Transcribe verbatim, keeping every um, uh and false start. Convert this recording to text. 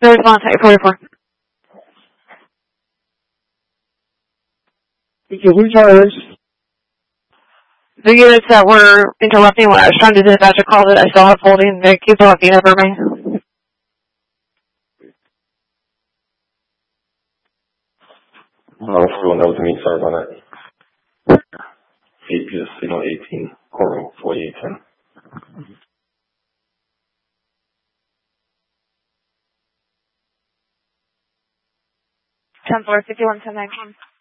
No response, eight forty-four. Which others? The units that were interrupting when I was trying to dispatch a call that I still have holding, they keep talking over me. Oh, everyone, that was me. Sorry about that. A P S signal eighteen, courtroom forty-eight ten. ten four, fifty-one, ten nine.